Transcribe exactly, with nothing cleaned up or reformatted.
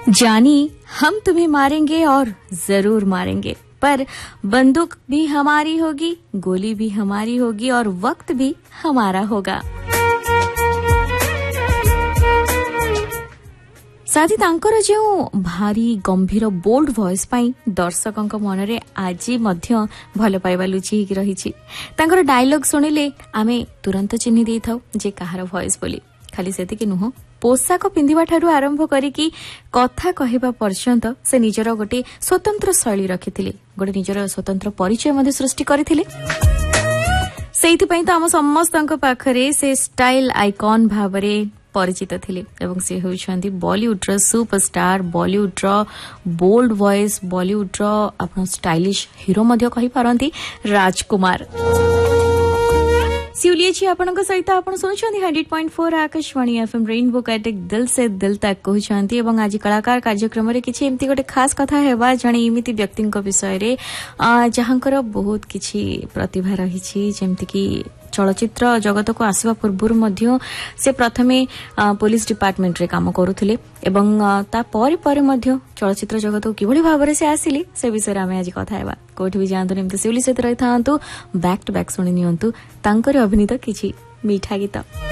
जानी हम तुम्हें मारेंगे और जरूर मारेंगे, पर बंदूक भी हमारी होगी, गोली भी हमारी होगी और वक्त भी हमारा होगा। साथी तांकर जो भारी गंभीर बोल्ड वॉइस पाई दर्शकों मनरे आज मध्य भल पाइबा लुचि रही। तांकर डायलॉग सुनिले आमे तुरंत चिन्हि देई थाउ जे कहार वॉइस बोली। खाली सेतिक नुह, पोशाक पिंधिबा ठारू आरंभ करिकी कथा कहवा पर्यंत से निजर गोटे स्वतंत्र शैली रखिथिले, गोटे निजर स्वतंत्र परिचय मध्ये सृष्टि करथिले। सेइथिपई त आम समस्तଙ୍କ पाखरे से स्टाइल आइकन भावरे परिचित थिले एवं से होउछन्ती बॉलीवुड रो सुपरस्टार, बॉलीवुड रो बोल्ड वॉइस, बॉलीवुड रो अपन स्टाइलिश हीरो मध्ये कहि पारंती राजकुमार। सिउलिए आपणक सहित आपण सुनुछन्ती hundred point four Akashvani FM rainbow कैटेक दिल से दिल तक कहउछन्ती एवं आज कलाकार कार्यक्रम रे किछि एम्ति गोटे खास कथा हेबा जणे इमिति व्यक्तिंक विषय रे जहांकर बहुत किछि प्रतिभा रहिछि। जेम्ति कि चलचित्र जगत को आसवा पूर्व मध्य से प्रथमे पुलिस डिपार्टमेंट रे काम करुथिले एवं ता परे परे मध्य चलचित्र जगत को किभଳି भाबरे से आसिले से विषय रे आमे आज कथा हेबा। कोठी भी जानतो निमते सिउली सहित रहिथांतु, बैक टू बैक सुनि नियंतु तांकर अभिनीत किछि मीठा गीत।